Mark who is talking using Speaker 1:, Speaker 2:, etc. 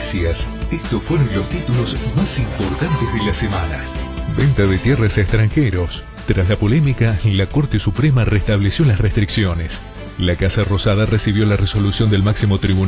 Speaker 1: noticias. Estos fueron los títulos más importantes de la semana. Venta de tierras a extranjeros. Tras la polémica, la Corte Suprema restableció las restricciones. La Casa Rosada recibió la resolución del máximo tribunal